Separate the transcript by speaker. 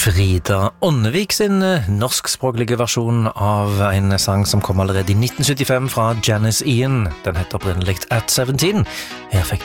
Speaker 1: Frida Ånnevik sin norskspråklige versjon av en sang som kom allerede i 1975 fra Janis Ian. Den heter opprinnelig At 17. Her fikk